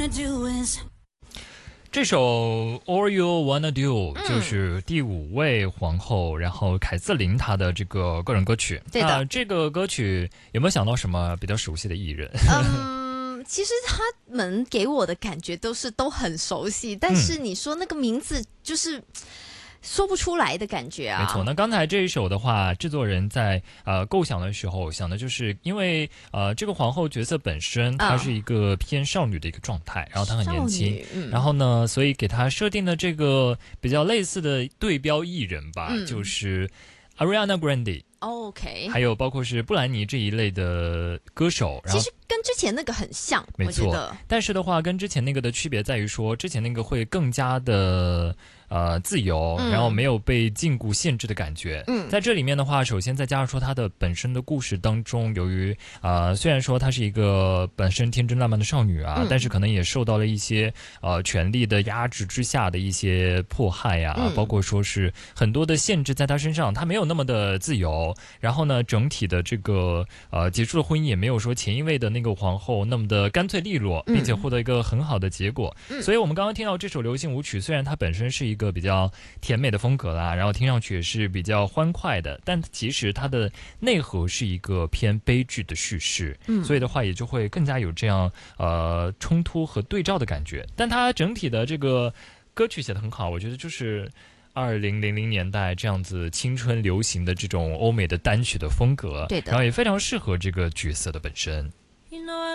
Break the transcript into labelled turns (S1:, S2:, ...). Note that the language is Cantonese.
S1: 这首 All You Wanna Do 就是第5位皇后，然后凯瑟琳她的这个个人歌曲。
S2: 对的，
S1: 这个歌曲有没有想到什么比较熟悉的艺人？
S2: 其实他们给我的感觉都很熟悉，但是你说那个名字就是说不出来的感觉啊。
S1: 没错，那刚才这一首的话，制作人在构想的时候想的就是因为这个皇后角色本身她是一个偏少女的一个状态，然后她很年轻，然后呢，所以给她设定的这个比较类似的对标艺人吧，就是 Ariana Grande。OK， 还有包括是布兰妮这一类的歌手，
S2: 其实跟之前那个很像，
S1: 没错。
S2: 我觉得，
S1: 但是的话，跟之前那个的区别在于说，之前那个会更加的自由，然后没有被禁锢限制的感觉。在这里面的话，首先再加上说它的本身的故事当中，由于虽然说她是一个本身天真烂漫的少女啊，但是可能也受到了一些权力的压制之下的一些迫害啊，包括说是很多的限制在她身上，她没有那么的自由。然后呢，整体的这个结束了婚姻也没有说前一位的那个皇后那么的干脆利落，并且获得一个很好的结果。所以我们刚刚听到这首流行舞曲，虽然它本身是一个比较甜美的风格啦，然后听上去也是比较欢快的，但其实它的内核是一个偏悲剧的叙事，所以的话也就会更加有这样冲突和对照的感觉。但它整体的这个歌曲写得很好，我觉得就是2000年代这样子青春流行的这种欧美的单曲的风格，
S2: 对的，
S1: 然后也非常适合这个角色的本身。